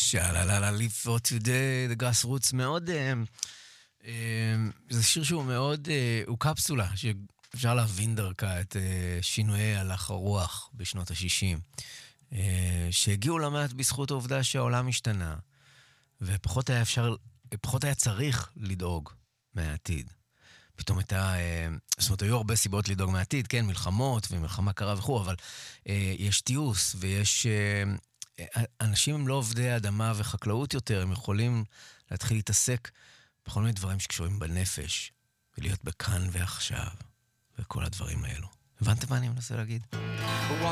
שאלה live for today, the grassroots, מאוד, זה שיר שהוא מאוד, הוא קפסולה, שאפשר להבין דרכה את שינויי הלך הרוח בשנות ה-60, שהגיעו למעט בזכות העובדה שהעולם השתנה, ופחות היה אפשר, פחות היה צריך לדאוג מהעתיד. פתאום הייתה, זאת אומרת, היו הרבה סיבות לדאוג מהעתיד, כן, מלחמות ומלחמה קרה וכו', אבל יש תיעוש ויש, אנשים הם לא עובדי אדמה וחקלאות יותר, הם יכולים להתחיל להתעסק בכל מיני דברים שקשורים בנפש, ולהיות בכאן ועכשיו, וכל הדברים האלו. הבנתם מה אני מנסה להגיד?